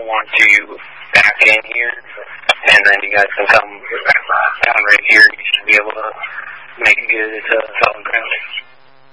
want to back in here, and then you guys can come down right here, and you should be able to make it good. It's solid ground.